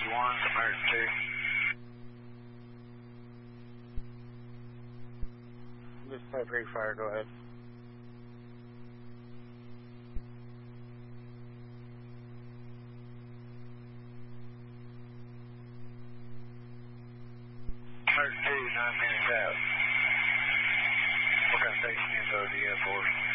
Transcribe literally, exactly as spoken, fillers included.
fifty-one, emergency. This is Type three Fire, go ahead. Emergency, nine minutes out. What kind of station info do you have for us?